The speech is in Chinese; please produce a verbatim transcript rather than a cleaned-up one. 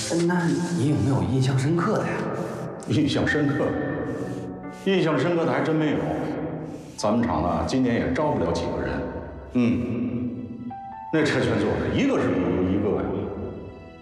那你有没有印象深刻的呀？ 印象深刻，印象深刻的还真没有。咱们厂子今年也招不了几个人。嗯，那车全做的一个是不如